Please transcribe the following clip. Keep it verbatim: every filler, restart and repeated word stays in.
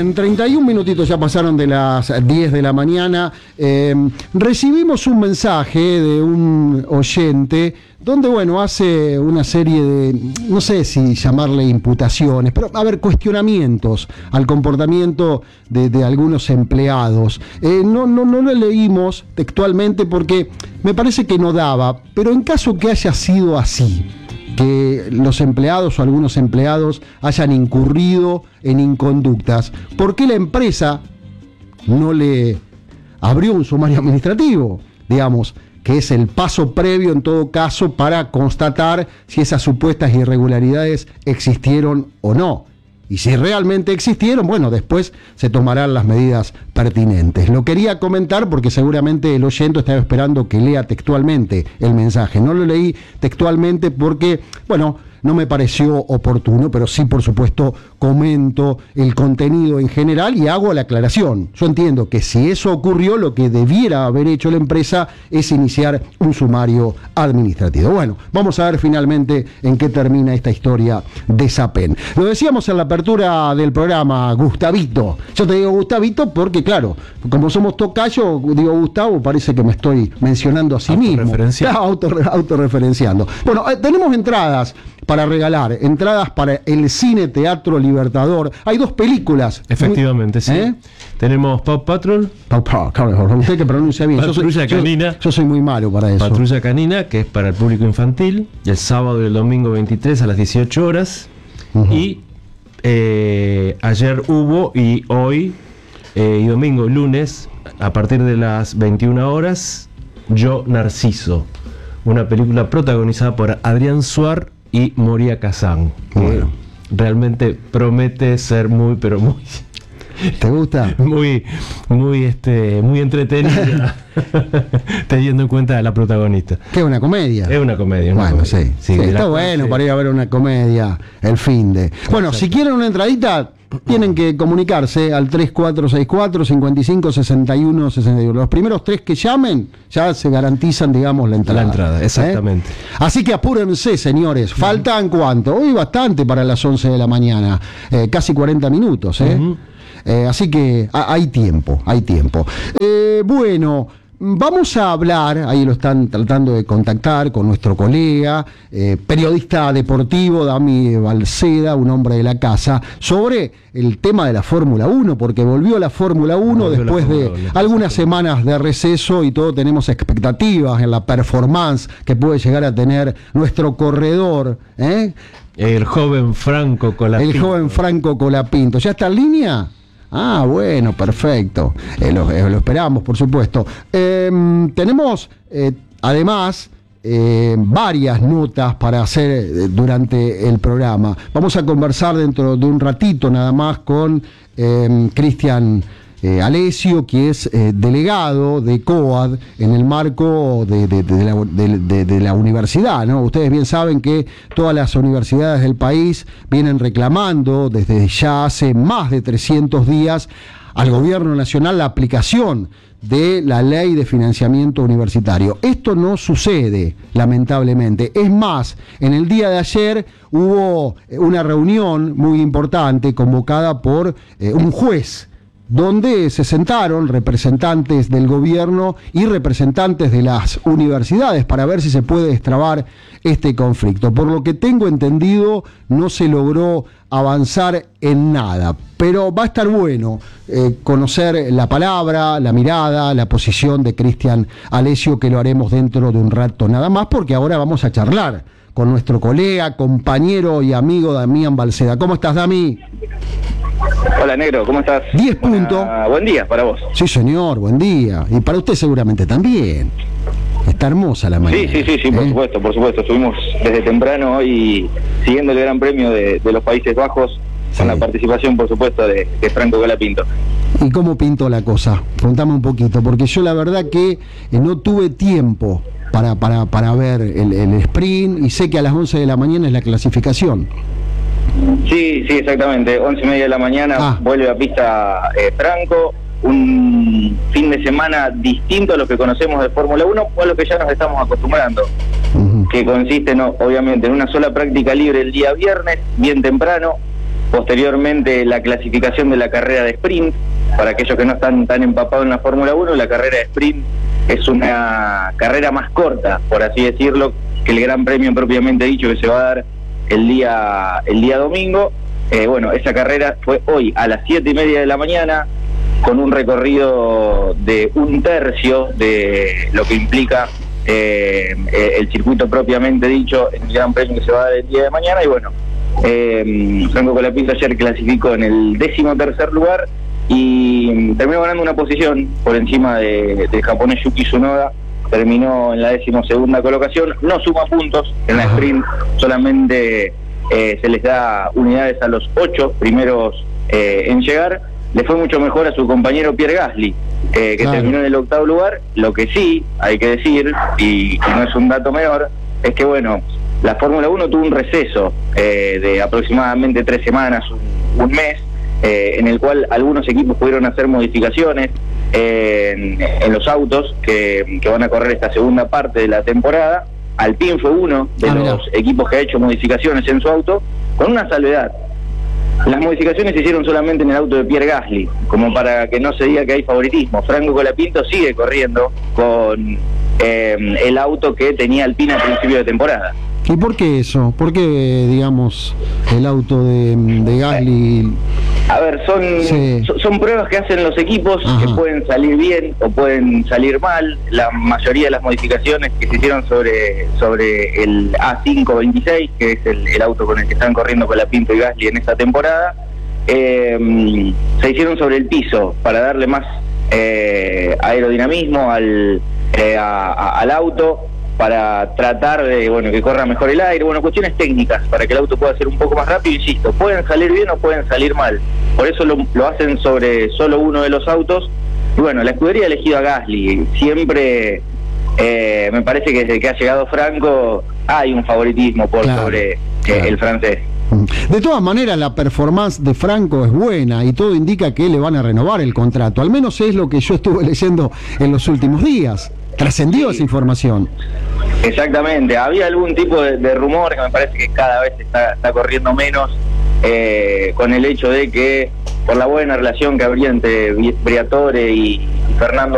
Bien, treinta y un minutitos ya pasaron de las diez de la mañana. Eh, recibimos un mensaje de un oyente donde, bueno, hace una serie de, no sé si llamarle imputaciones, pero, a ver, cuestionamientos al comportamiento de, de algunos empleados. Eh, no, no, no lo leímos textualmente porque me parece que no daba, pero en caso que haya sido así, que los empleados o algunos empleados hayan incurrido en inconductas, ¿por qué la empresa no le abrió un sumario administrativo? Digamos, que es el paso previo en todo caso para constatar si esas supuestas irregularidades existieron o no. Y si realmente existieron, bueno, después se tomarán las medidas pertinentes. Lo quería comentar porque seguramente el oyente estaba esperando que lea textualmente el mensaje. No lo leí textualmente porque, bueno, no me pareció oportuno, pero sí, por supuesto, comento el contenido en general y hago la aclaración. Yo entiendo que si eso ocurrió, lo que debiera haber hecho la empresa es iniciar un sumario administrativo. Bueno, vamos a ver finalmente en qué termina esta historia de Sapen. Lo decíamos en la apertura del programa, Gustavito. Yo te digo Gustavito porque, claro, como somos tocayo, digo Gustavo, parece que me estoy mencionando a sí mismo. Auto, autorreferenciando. Bueno, eh, tenemos entradas para regalar, entradas para el Cine Teatro Libertador. Hay dos películas. Efectivamente, sí. ¿Eh? Tenemos Paw Patrol. Paw Patrol, usted que pronuncia bien. Patrulla yo soy, Canina. Yo, yo soy muy malo para eso. Patrulla Canina, que es para el público infantil, el sábado y el domingo veintitrés a las dieciocho horas. Uh-huh. Y eh, ayer hubo, y hoy, eh, y domingo, lunes, a partir de las veintiuna horas, Yo Narciso. Una película protagonizada por Adrián Suar y Moria Kazan, que bueno, realmente promete ser muy, pero muy... ¿Te gusta? Muy, muy, este, muy entretenida, teniendo en cuenta la protagonista. ¿Qué es una comedia? Es una comedia. Una bueno, comedia. sí, sí, sí está bueno sí. Para ir a ver una comedia el fin de... Bueno, exacto. Si quieren una entradita, tienen que comunicarse al tres cuatro seis cuatro, cinco cinco, seis uno, seis uno. Los primeros tres que llamen ya se garantizan, digamos, la entrada. La entrada, exactamente. ¿Eh? Así que apúrense, señores. ¿Faltan cuánto? Hoy bastante para las once de la mañana. Eh, casi cuarenta minutos, ¿eh? Uh-huh. Eh, así que a, hay tiempo, hay tiempo. Eh, bueno, vamos a hablar, ahí lo están tratando de contactar con nuestro colega, eh, periodista deportivo, Dami Balceda, un hombre de la casa, sobre el tema de la Fórmula uno, porque volvió la Fórmula uno volvió después Fórmula de uno, algunas semanas de receso y todos tenemos expectativas en la performance que puede llegar a tener nuestro corredor, ¿eh? El joven Franco Colapinto. El joven Franco Colapinto. ¿Ya está en línea? Ah, bueno, perfecto. Eh, lo, eh, lo esperamos, por supuesto. Eh, tenemos, eh, además, eh, varias notas para hacer eh, durante el programa. Vamos a conversar dentro de un ratito nada más con eh, Cristian eh, Alessio, que es eh, delegado de COAD en el marco de, de, de, la, de, de, de la universidad, ¿no? Ustedes bien saben que todas las universidades del país vienen reclamando desde ya hace más de trescientos días al gobierno nacional la aplicación de la ley de financiamiento universitario. Esto no sucede, lamentablemente. Es más, en el día de ayer hubo una reunión muy importante convocada por eh, un juez, donde se sentaron representantes del gobierno y representantes de las universidades para ver si se puede destrabar este conflicto. Por lo que tengo entendido, no se logró avanzar en nada, pero va a estar bueno eh, conocer la palabra, la mirada, la posición de Cristian Alessio, que lo haremos dentro de un rato nada más, porque ahora vamos a charlar con nuestro colega, compañero y amigo Damián Balceda. ¿Cómo estás, Dami? Hola, negro, ¿cómo estás? diez puntos. Buen día para vos. Sí, señor, buen día. Y para usted seguramente también. Está hermosa la mañana. Sí, sí, sí, sí, ¿eh? por supuesto, por supuesto. Estuvimos desde temprano y siguiendo el Gran Premio de, de los Países Bajos, sí, con la participación, por supuesto, de, de Franco Colapinto. ¿Y cómo pintó la cosa? Contame un poquito, porque yo la verdad que eh, no tuve tiempo para, para, para ver el, el sprint, y sé que a las once de la mañana es la clasificación. Sí, sí, exactamente. Once y media de la mañana ah. vuelve a pista eh, Franco. Un fin de semana distinto a los que conocemos de Fórmula uno o a los que ya nos estamos acostumbrando. Uh-huh. Que consiste, no, obviamente, en una sola práctica libre el día viernes, bien temprano, Posteriormente, la clasificación de la carrera de sprint. Para aquellos que no están tan empapados en la Fórmula uno, la carrera de sprint es una carrera más corta, por así decirlo, que el Gran Premio propiamente dicho, que se va a dar el día, el día domingo. Eh, bueno, esa carrera fue hoy a las siete y media de la mañana, con un recorrido de un tercio de lo que implica eh, el circuito propiamente dicho en el Gran Premio que se va a dar el día de mañana. Y bueno, eh, Franco Colapinto ayer clasificó en el décimo tercer lugar y terminó ganando una posición por encima de, del japonés Yuki Tsunoda. Terminó en la decimosegunda colocación, no suma puntos en la sprint, solamente eh, se les da unidades a los ocho primeros eh, en llegar. Le fue mucho mejor a su compañero Pierre Gasly, eh, que claro. terminó en el octavo lugar. Lo que sí hay que decir, y, y no es un dato menor, es que bueno, la Fórmula uno tuvo un receso eh, de aproximadamente tres semanas, un, un mes, eh, en el cual algunos equipos pudieron hacer modificaciones eh, en, en los autos que, que van a correr esta segunda parte de la temporada. Alpine fue uno de ah, los mira. equipos que ha hecho modificaciones en su auto, con una salvedad. Las modificaciones se hicieron solamente en el auto de Pierre Gasly, como para que no se diga que hay favoritismo. Franco Colapinto sigue corriendo con eh, el auto que tenía Alpine al principio de temporada. ¿Y por qué eso? ¿Por qué, digamos, el auto de, de Gasly? A ver, son, sí. son, son pruebas que hacen los equipos. Ajá. Que pueden salir bien o pueden salir mal. La mayoría de las modificaciones que se hicieron sobre, sobre el A cinco veintiséis, que es el, el auto con el que están corriendo Colapinto y Gasly en esta temporada, eh, se hicieron sobre el piso para darle más eh, aerodinamismo al, eh, a, a, al auto, para tratar de bueno que corra mejor el aire, bueno, cuestiones técnicas para que el auto pueda ser un poco más rápido. Insisto, pueden salir bien o pueden salir mal, por eso lo, lo hacen sobre solo uno de los autos. Y bueno, la escudería ha elegido a Gasly. Siempre eh, me parece que desde que ha llegado Franco hay un favoritismo por claro, sobre eh, claro. el francés. De todas maneras, la performance de Franco es buena y todo indica que le van a renovar el contrato, al menos es lo que yo estuve leyendo en los últimos días. Trascendió sí. esa información. Exactamente, había algún tipo de, de rumor que me parece que cada vez está, está corriendo menos, eh, con el hecho de que por la buena relación que habría entre Briatore y, y Fernando